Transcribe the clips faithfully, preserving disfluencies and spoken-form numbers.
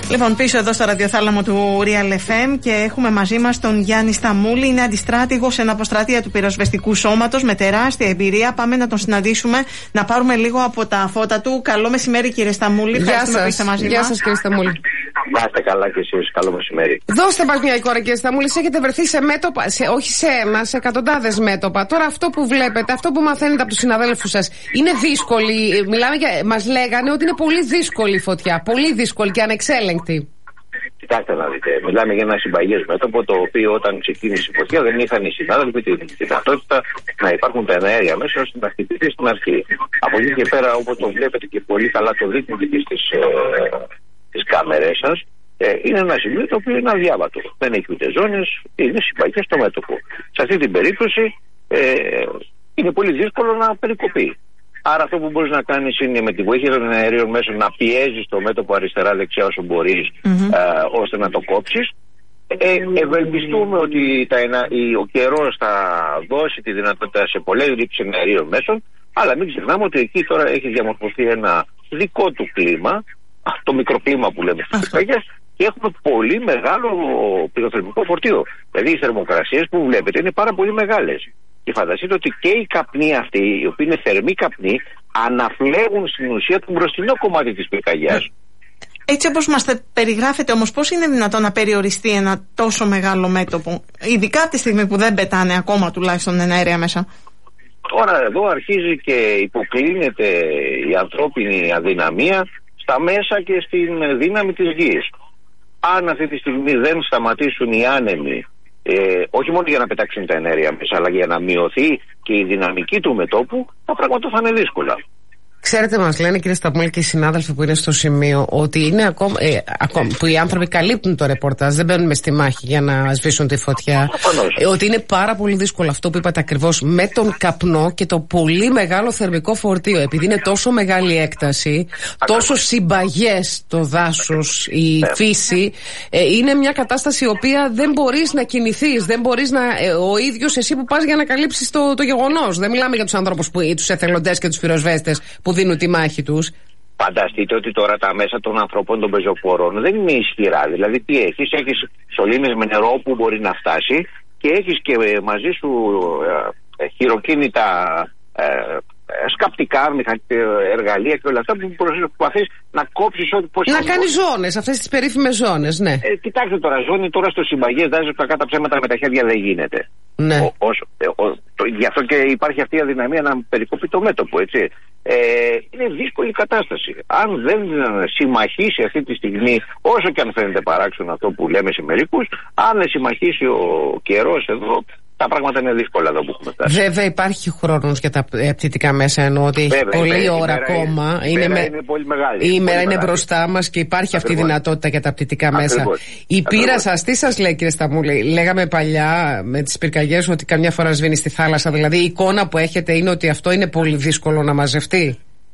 Λοιπόν, πίσω εδώ στο ραδιοθάλαμο του Real εφ εμ και έχουμε μαζί μας τον Γιάννη Σταμούλη. Είναι αντιστράτηγος σε αποστρατεία του πυροσβεστικού σώματος με τεράστια εμπειρία. Πάμε να τον συναντήσουμε, να πάρουμε λίγο από τα φώτα του. Καλό μεσημέρι, κύριε Σταμούλη. Γεια σας. Γεια σας, κύριε Σταμούλη. Να είστε καλά και εσείς. Καλό μεσημέρι. Δώστε μας μια εικόνα, κύριε Σταμούλη. Έχετε βρεθεί σε μέτωπα, σε, όχι σε ένα, σε εκατοντάδες μέτωπα. Τώρα αυτό που βλέπετε, αυτό που μαθαίνετε από τους συναδέλφους σας, είναι δύσκολη. Μιλάμε για, μας λέγανε ότι είναι πολύ δύσκολη η φωτιά. Πολύ δύσκολη και ανεξέλεγκτη. Κοιτάξτε να δείτε, μιλάμε για ένα συμπαγές μέτωπο το οποίο όταν ξεκίνησε η φωτιά δεν είχαν οι συνάδελφοι τη δυνατότητα να υπάρχουν τα εναέρια μέσα ώστε να χτυπήσει στην αρχή. Από εκεί και πέρα, όπως το βλέπετε και πολύ καλά το δείχνετε και στις, ε, στις κάμερες σας, ε, είναι ένα σημείο το οποίο είναι αδιάβατο. Δεν έχει ούτε ζώνες, είναι συμπαγές στο μέτωπο. Σε αυτή την περίπτωση ε, είναι πολύ δύσκολο να περικοπεί. Άρα αυτό που μπορείς να κάνεις είναι με τη βοήθεια των αερίων μέσων να πιέζεις το μέτωπο αριστερά-δεξιά όσο μπορείς mm-hmm. ε, ώστε να το κόψεις. Ε, ευελπιστούμε ότι τα, η, ο καιρός θα δώσει τη δυνατότητα σε πολλές ρήψεις αερίων μέσων, αλλά μην ξεχνάμε ότι εκεί τώρα έχει διαμορφωθεί ένα δικό του κλίμα, το μικροκλίμα που λέμε στις πυρκαγιές, και έχουμε πολύ μεγάλο πυροθερμικό φορτίο. Δηλαδή οι θερμοκρασίες που βλέπετε είναι πάρα πολύ μεγάλες. Και φανταστείτε ότι και οι καπνοί αυτοί, οι οποίοι είναι θερμοί καπνοί, αναφλέγουν στην ουσία το μπροστινό κομμάτι της πυρκαγιάς. Έτσι όπως μας περιγράφετε όμως, πώς είναι δυνατόν να περιοριστεί ένα τόσο μεγάλο μέτωπο, ειδικά από τη στιγμή που δεν πετάνε ακόμα τουλάχιστον εναέρια μέσα? Τώρα εδώ αρχίζει και υποκλίνεται η ανθρώπινη αδυναμία στα μέσα και στην δύναμη της γης. Αν αυτή τη στιγμή δεν σταματήσουν οι άνεμοι, Ε, όχι μόνο για να πετάξουν τα ενέργεια μέσα, αλλά για να μειωθεί και η δυναμική του μετώπου, τα πράγματα θα είναι δύσκολα. Ξέρετε, μας λένε, κύριε Σταμούλη, και οι συνάδελφοι που είναι στο σημείο, ότι είναι ακόμα, ε, ακόμα που οι άνθρωποι καλύπτουν το ρεπορτάζ, δεν μπαίνουν μες στη μάχη για να σβήσουν τη φωτιά. Ε, ότι είναι πάρα πολύ δύσκολο αυτό που είπατε ακριβώς, με τον καπνό και το πολύ μεγάλο θερμικό φορτίο. Επειδή είναι τόσο μεγάλη έκταση, τόσο συμπαγές το δάσος, η yeah. φύση, ε, είναι μια κατάσταση η οποία δεν μπορείς να κινηθείς, δεν μπορείς να. Ε, ο ίδιος εσύ που πας για να καλύψεις το, το γεγονός. Δεν μιλάμε για τους ανθρώπους, που, τους εθελοντές και τους πυροσβέστες που δίνουν τη μάχη τους. Φανταστείτε ότι τώρα τα μέσα των ανθρώπων των πεζοφόρων δεν είναι ισχυρά. Δηλαδή τι έχεις, έχεις σωλήνες με νερό που μπορεί να φτάσει και έχεις και μαζί σου ε, χειροκίνητα ε, σκαπτικά, εργαλεία και όλα αυτά που προσπαθείς να κόψεις ό,τι πώς. Να κάνεις ζώνες, αυτές τις περίφημες ζώνες, ναι. Ε, κοιτάξτε τώρα, ζώνη τώρα στο συμπαγές, δάζεις κακά τα ψέματα με τα χέρια δεν γίνεται. Ναι. Ο, ως, ο, το, γι' αυτό και υπάρχει αυτή η αδυναμία να περικοπεί το μέτωπο, έτσι. Ε, είναι δύσκολη κατάσταση. Αν δεν συμμαχίσει αυτή τη στιγμή, όσο και αν φαίνεται παράξενο αυτό που λέμε σε μερικούς, αν συμμαχίσει ο καιρός εδώ, τα πράγματα είναι δύσκολα εδώ που έχουμε φτάσει. Βέβαια υπάρχει χρόνος για τα πτυτικά μέσα, ενώ ότι έχει πολλή ώρα ακόμα. Η μέρα είναι πολύ μεγάλη. Η ημέρα είναι μπροστά μας και υπάρχει αυτή η δυνατότητα για τα πτυτικά μέσα. Η πείρα σας, τι σας λέει, κύριε Σταμούλη? Λέγαμε παλιά με τις πυρκαγιές ότι καμιά φορά σβήνει στη θάλασσα. Δηλαδή η εικόνα που έχετε είναι ότι αυτό είναι πολύ δύσκολο να μαζευτεί.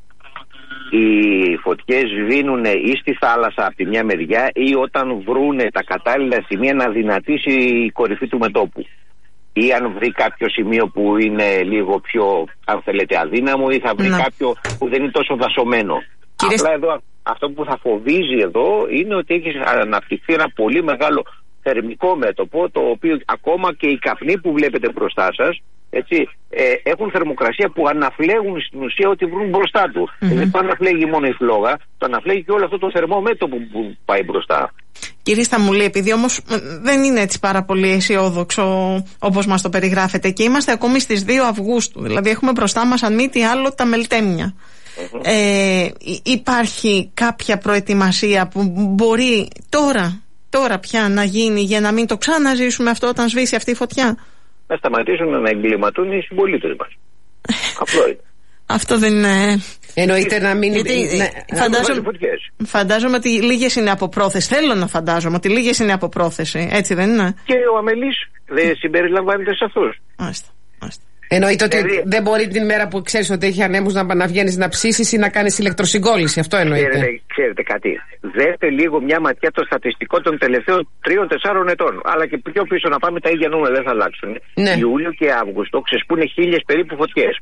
Οι φωτιές σβήνουν ή στη θάλασσα από τη μια μεριά ή όταν βρούνε τα κατάλληλα σημεία να δυνατήσει η κορυφή του μετώπου. Ή αν βρει κάποιο σημείο που είναι λίγο πιο, αν θέλετε, αδύναμο, ή θα βρει να. κάποιο που δεν είναι τόσο δασωμένο. Κύριε... Απλά εδώ αυτό που θα φοβίζει εδώ είναι ότι έχει αναπτυχθεί ένα πολύ μεγάλο θερμικό μέτωπο, το οποίο ακόμα και οι καπνοί που βλέπετε μπροστά σας, έτσι, ε, έχουν θερμοκρασία που αναφλέγουν στην ουσία ότι βρουν μπροστά του. Mm-hmm. Δεν το αναφλέγει μόνο η φλόγα, το αναφλέγει και όλο αυτό το θερμό μέτωπο που πάει μπροστά. Κύριε Σταμούλη, επειδή όμως δεν είναι έτσι πάρα πολύ αισιόδοξο όπως μας το περιγράφετε και είμαστε ακόμη στις δύο Αυγούστου, δηλαδή έχουμε μπροστά μας αν μη τι άλλο τα Μελτέμια. Mm-hmm. Ε, υπάρχει κάποια προετοιμασία που μπορεί τώρα, τώρα πια να γίνει για να μην το ξαναζήσουμε αυτό όταν σβήσει αυτή η φωτιά? Να σταματήσουν να εγκληματούν οι συμπολίτες μας. Απλό είναι. Αυτό δεν είναι. Εννοείται να μην. Γιατί, ναι, φαντάζομαι, φαντάζομαι ότι λίγες είναι από πρόθεση. Θέλω να φαντάζομαι ότι λίγες είναι από πρόθεση. Έτσι δεν είναι? Και ο αμελής δεν συμπεριλαμβάνεται σε αυτούς. Άστε, άστε. Εννοείται ότι δηλαδή, δεν μπορεί την μέρα που ξέρεις ότι έχει ανέμους να, να βγαίνεις να ψήσεις ή να κάνεις ηλεκτροσυγκόλληση. Αυτό εννοείται. Ξέρετε, ξέρετε κάτι. Δέτε λίγο μια ματιά το στατιστικό των τελευταίων τριών τεσσάρων ετών. Αλλά και πιο πίσω να πάμε, τα ίδια νούμερα δεν θα αλλάξουν. Ναι. Ιούλιο και Αύγουστο ξεσπούνε χίλιες περίπου φωτιές.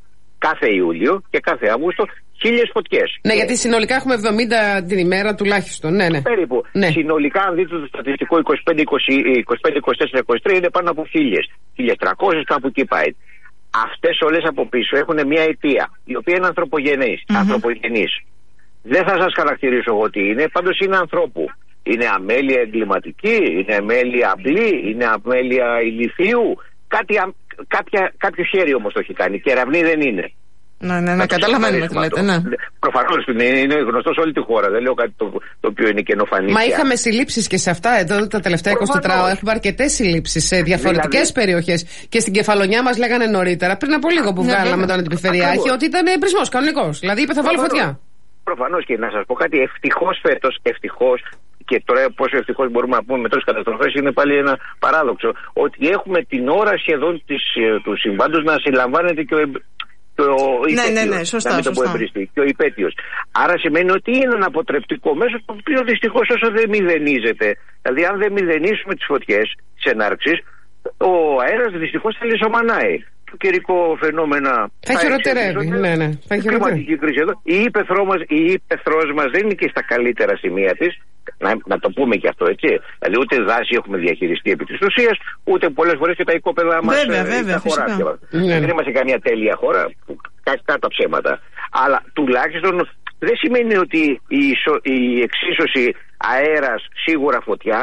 κάθε Ιούλιο και κάθε Αύγουστο χίλιες φωτιές. Ναι, και... γιατί συνολικά έχουμε εβδομήντα την ημέρα τουλάχιστον. Ναι, ναι. Περίπου. Ναι. Συνολικά, αν δείτε το στατιστικό είκοσι πέντε, είκοσι, είκοσι πέντε, είκοσι τέσσερα, είκοσι τρία είναι πάνω από χίλιες. χίλιες τριακόσιες, κάπου εκεί πάει. Αυτές όλες από πίσω έχουν μια αιτία, η οποία είναι ανθρωπογενής. Mm-hmm. ανθρωπογενής. Δεν θα σας χαρακτηρίσω εγώ τι είναι, πάντως είναι ανθρώπου. Είναι αμέλεια εγκληματική, είναι αμέλεια απλή, είναι αμέλεια ηλιθίου. Κάτι, κάποια, κάποιο χέρι όμως το έχει κάνει. Κεραυνή δεν είναι. Ναι, ναι, ναι, καταλαβαίνουμε τι λέτε. Ναι. Προφανώς είναι, είναι γνωστό σε όλη τη χώρα. Δεν λέω κάτι το, το οποίο είναι καινοφανή. Μα είχαμε συλλήψεις και σε αυτά εδώ τα τελευταία είκοσι τέσσερα ώρα. Έχουμε αρκετές συλλήψεις σε διαφορετικές δηλαδή... περιοχές. Και στην Κεφαλονιά μας λέγανε νωρίτερα, πριν από λίγο που ναι, βγάλαμε ναι, τον Αντιπεριφερειάρχη, ότι ήταν εμπρισμός κανονικός. Δηλαδή είπε θα βάλω φωτιά. Προφανώς και να σας πω κάτι, ευτυχώς φέτος, ευτυχώς. Και τώρα πόσο ευτυχώς μπορούμε να πούμε με τόσες καταστροφές είναι πάλι ένα παράδοξο. Ότι έχουμε την ώρα σχεδόν της, του συμβάντος να συλλαμβάνεται και ο, και ο ναι, υπέτειος. Ναι, ναι, σωστά, να μην σωστά. το πω εμπριστή, και ο υπέτειος. Άρα σημαίνει ότι είναι ένα αποτρεπτικό μέσο το οποίο δυστυχώς όσο δεν μηδενίζεται. Δηλαδή αν δεν μηδενίσουμε τις φωτιές της ενάρξης, ο αέρας δυστυχώς θα λησομανάει. Το καιρικό φαινόμενα θα χειροτερεύει. Ναι, ναι. Θα χειροτερεύει. Η ύπεθρός μας, η ύπεθρός μας δεν είναι και στα καλύτερα σημεία της. Να, να το πούμε και αυτό, έτσι. Δηλαδή, ούτε δάση έχουμε διαχειριστεί επί της ουσίας, ούτε πολλές φορές και τα οικόπεδα μας. Βέβαια, βέβαια, φυσικά. Ναι. Δεν είμαστε καμία τέλεια χώρα, κάτω τα ψέματα. Αλλά τουλάχιστον δεν σημαίνει ότι η, ισο, η εξίσωση αέρας σίγουρα φωτιά.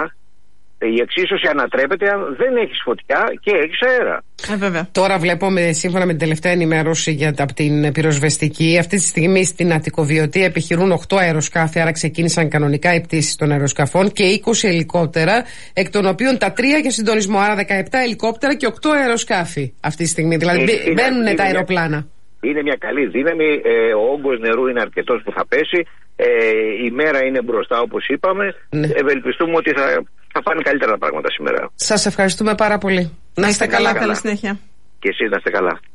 Η εξίσωση ανατρέπεται αν δεν έχεις φωτιά και έχεις αέρα. Ε, βέβαια. Τώρα βλέπουμε, σύμφωνα με την τελευταία ενημέρωση για, από την πυροσβεστική, αυτή τη στιγμή στην Αττικοβιωτή επιχειρούν οκτώ αεροσκάφη, άρα ξεκίνησαν κανονικά οι πτήσεις των αεροσκαφών και είκοσι ελικόπτερα, εκ των οποίων τα τρία για συντονισμό, άρα δεκαεπτά ελικόπτερα και οκτώ αεροσκάφη αυτή τη στιγμή. Δηλαδή είναι, μπαίνουν είναι, τα αεροπλάνα. Είναι, είναι μια καλή δύναμη, ε, ο όγκος νερού είναι αρκετός που θα πέσει, ε, η μέρα είναι μπροστά όπως είπαμε, ναι. Ευελπιστούμε ότι θα... θα πάνε καλύτερα τα πράγματα σήμερα. Σας ευχαριστούμε πάρα πολύ. Να είστε καλά, καλά. Καλή συνέχεια. Και εσείς να είστε καλά.